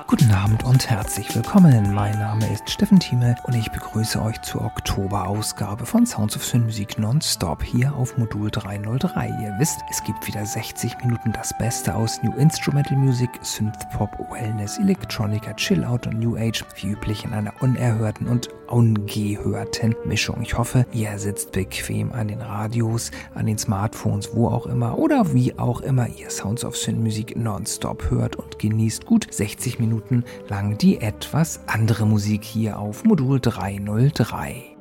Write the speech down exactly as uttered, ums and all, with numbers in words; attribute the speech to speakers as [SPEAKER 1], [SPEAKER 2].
[SPEAKER 1] Guten Abend und herzlich willkommen. Mein Name ist Steffen Thieme und ich begrüße euch zur Oktoberausgabe von Sounds of Sin Musik Nonstop hier auf Modul dreihundertdrei. Ihr wisst, es gibt wieder sechzig Minuten das Beste aus New Instrumental Music, Synthpop, Wellness, Electronica, Chillout und New Age, wie üblich in einer unerhörten und ungehörten Mischung. Ich hoffe, ihr sitzt bequem an den Radios, an den Smartphones, wo auch immer oder wie auch immer ihr Sounds of Sin Musik Nonstop hört und genießt gut sechzig Minuten lang die etwas andere Musik hier auf Modul dreihundertdrei.